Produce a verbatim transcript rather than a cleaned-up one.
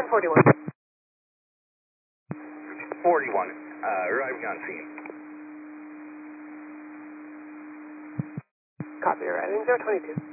forty-one. forty-one, uh, arriving on scene. Copy, arriving zero twenty-two.